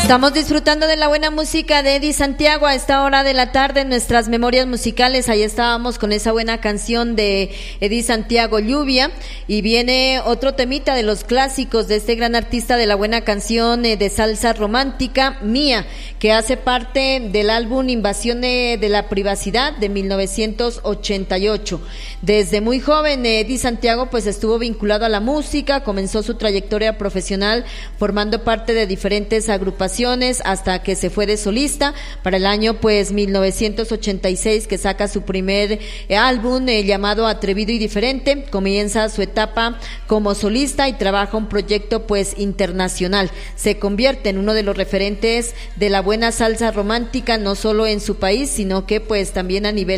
Estamos disfrutando de la buena música de Eddie Santiago a esta hora de la tarde en nuestras memorias musicales. Ahí estábamos con esa buena canción de Eddie Santiago, Lluvia, y viene otro temita de los clásicos de este gran artista de la buena canción de salsa romántica, Mía, que hace parte del álbum Invasión de la Privacidad de 1988. Desde muy joven Eddie Santiago pues estuvo vinculado a la música, comenzó su trayectoria profesional formando parte de diferentes agrupaciones hasta que se fue de solista. Para el año pues 1986 que saca su primer álbum llamado Atrevido y Diferente, comienza su etapa como solista y trabaja un proyecto pues internacional. Se convierte en uno de los referentes de la buena salsa romántica, no solo en su país, sino que pues también a nivel